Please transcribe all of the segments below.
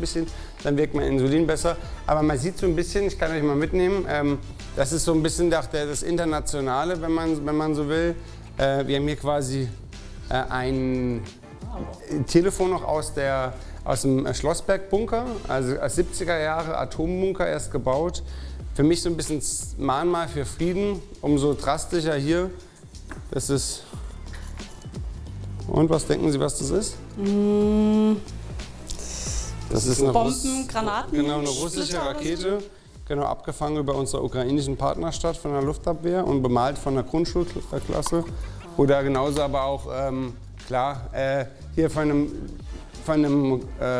bisschen, dann wirkt mein Insulin besser. Aber man sieht so ein bisschen, ich kann euch mal mitnehmen, das ist so ein bisschen das Internationale, wenn man so will. Wir haben hier quasi ein Telefon noch aus dem Schlossberg-Bunker, also als 70er Jahre Atombunker erst gebaut. Für mich so ein bisschen Mahnmal für Frieden, umso drastischer hier. Das ist... Und was denken Sie, was das ist? Das ist eine Bomben, Granaten, genau, eine russische Rakete, genau, abgefangen über unserer ukrainischen Partnerstadt von der Luftabwehr und bemalt von der Grundschulklasse. Oder genauso aber auch, klar, hier von einem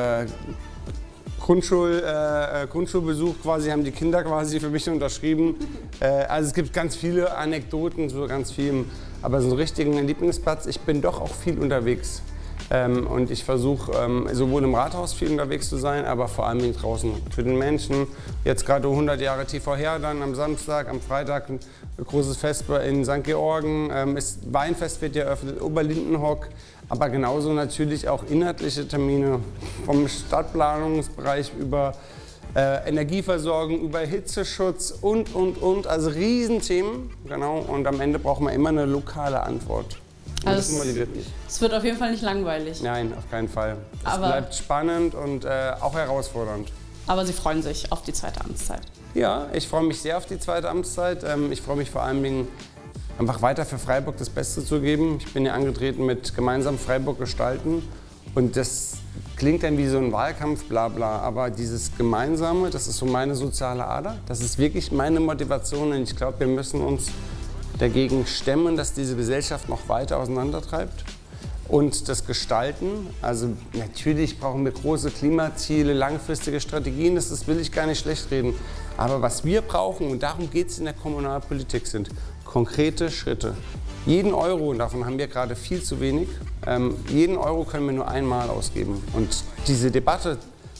Grundschulbesuch quasi, haben die Kinder quasi für mich unterschrieben. Also es gibt ganz viele Anekdoten zu ganz vielem, aber so einen richtigen Lieblingsplatz, ich bin doch auch viel unterwegs. Und ich versuche sowohl im Rathaus viel unterwegs zu sein, aber vor allem draußen für den Menschen. Jetzt gerade 100 Jahre TV her, dann am Samstag, am Freitag ein großes Fest in St. Georgen. Das Weinfest wird ja eröffnet, Oberlindenhock. Aber genauso natürlich auch inhaltliche Termine vom Stadtplanungsbereich über Energieversorgung, über Hitzeschutz und. Also Riesenthemen. Genau. Und am Ende braucht man immer eine lokale Antwort. Also es wird auf jeden Fall nicht langweilig. Nein, auf keinen Fall. Es bleibt spannend und auch herausfordernd. Aber Sie freuen sich auf die zweite Amtszeit? Ja, ich freue mich sehr auf die zweite Amtszeit. Ich freue mich vor allen Dingen, einfach weiter für Freiburg das Beste zu geben. Ich bin ja angetreten mit gemeinsam Freiburg gestalten. Und das klingt dann wie so ein Wahlkampf, bla bla. Aber dieses Gemeinsame, das ist so meine soziale Ader. Das ist wirklich meine Motivation. Und ich glaube, wir müssen uns dagegen stemmen, dass diese Gesellschaft noch weiter auseinandertreibt. Und das Gestalten, also natürlich brauchen wir große Klimaziele, langfristige Strategien, das will ich gar nicht schlecht reden. Aber was wir brauchen, und darum geht es in der Kommunalpolitik, sind konkrete Schritte. Jeden Euro, und davon haben wir gerade viel zu wenig, jeden Euro können wir nur einmal ausgeben. Und diese Debatte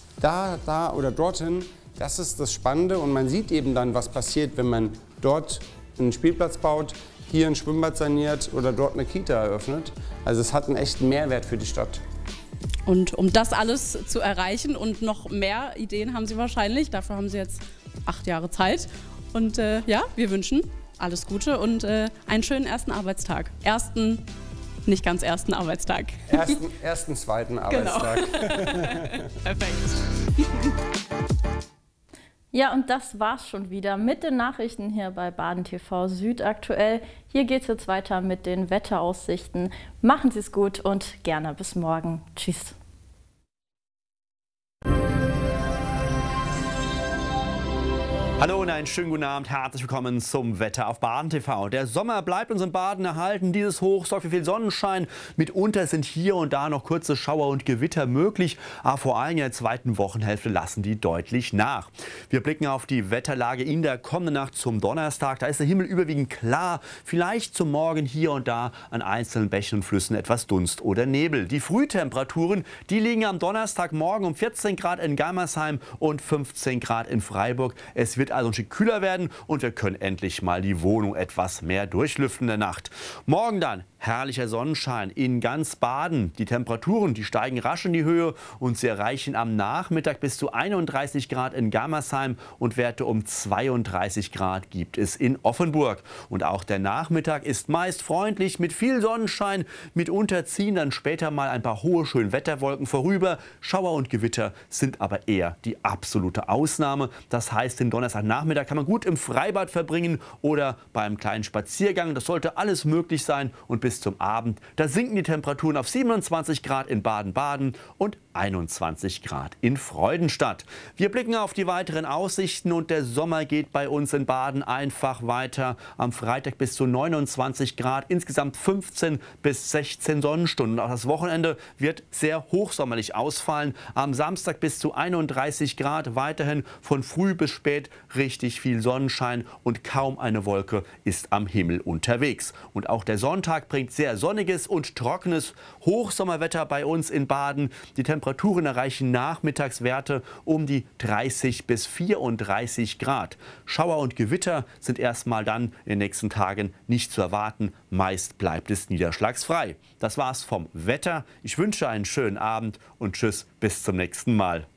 da oder dorthin, das ist das Spannende. Und man sieht eben dann, was passiert, wenn man dort einen Spielplatz baut, hier ein Schwimmbad saniert oder dort eine Kita eröffnet. Also es hat einen echten Mehrwert für die Stadt. Und um das alles zu erreichen und noch mehr Ideen haben Sie wahrscheinlich, dafür haben Sie jetzt 8 Jahre Zeit. Und ja, wir wünschen alles Gute und einen schönen ersten Arbeitstag. Nicht ganz ersten Arbeitstag. Zweiten Arbeitstag. Genau. Perfekt. Ja, und das war's schon wieder mit den Nachrichten hier bei Baden TV Südaktuell. Hier geht's jetzt weiter mit den Wetteraussichten. Machen Sie's gut und gerne bis morgen. Tschüss. Hallo und einen schönen guten Abend, herzlich willkommen zum Wetter auf Baden TV. Der Sommer bleibt uns in Baden erhalten, dieses Hoch sorgt für viel Sonnenschein. Mitunter sind hier und da noch kurze Schauer und Gewitter möglich, aber vor allem in der zweiten Wochenhälfte lassen die deutlich nach. Wir blicken auf die Wetterlage in der kommenden Nacht zum Donnerstag. Da ist der Himmel überwiegend klar, vielleicht zum Morgen hier und da an einzelnen Bächen und Flüssen etwas Dunst oder Nebel. Die Frühtemperaturen, die liegen am Donnerstagmorgen um 14 Grad in Germersheim und 15 Grad in Freiburg. Es wird also ein Stück kühler werden und wir können endlich mal die Wohnung etwas mehr durchlüften in der Nacht. Morgen dann herrlicher Sonnenschein in ganz Baden. Die Temperaturen, die steigen rasch in die Höhe und sie erreichen am Nachmittag bis zu 31 Grad in Germersheim und Werte um 32 Grad gibt es in Offenburg. Und auch der Nachmittag ist meist freundlich mit viel Sonnenschein. Mitunter ziehen dann später mal ein paar hohe Schönwetterwolken vorüber. Schauer und Gewitter sind aber eher die absolute Ausnahme. Das heißt, den Donnerstagnachmittag kann man gut im Freibad verbringen oder beim kleinen Spaziergang. Das sollte alles möglich sein und bis zum Abend, da sinken die Temperaturen auf 27 Grad in Baden-Baden und 21 Grad in Freudenstadt. Wir blicken auf die weiteren Aussichten und der Sommer geht bei uns in Baden einfach weiter. Am Freitag bis zu 29 Grad, insgesamt 15 bis 16 Sonnenstunden. Auch das Wochenende wird sehr hochsommerlich ausfallen. Am Samstag bis zu 31 Grad, weiterhin von früh bis spät richtig viel Sonnenschein und kaum eine Wolke ist am Himmel unterwegs. Und auch der Sonntag bringt sehr sonniges und trockenes Hochsommerwetter bei uns in Baden. Die Temperaturen erreichen Nachmittagswerte um die 30 bis 34 Grad. Schauer und Gewitter sind erstmal dann in den nächsten Tagen nicht zu erwarten. Meist bleibt es niederschlagsfrei. Das war's vom Wetter. Ich wünsche einen schönen Abend und tschüss, bis zum nächsten Mal.